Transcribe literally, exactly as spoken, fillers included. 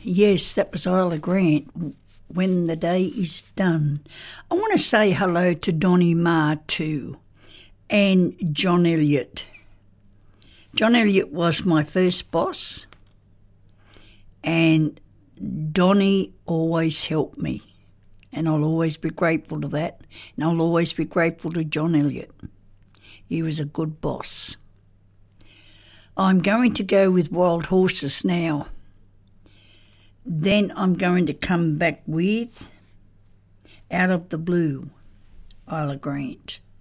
Yes, that was Isla Grant, When the Day Is Done. I want to say hello to Donnie Marr too, and John Elliott. John Elliott was my first boss, and Donnie always helped me, and I'll always be grateful to that, and I'll always be grateful to John Elliott. He was a good boss. I'm going to go with Wild Horses now. Then I'm going to come back with Out of the Blue, Isla Grant.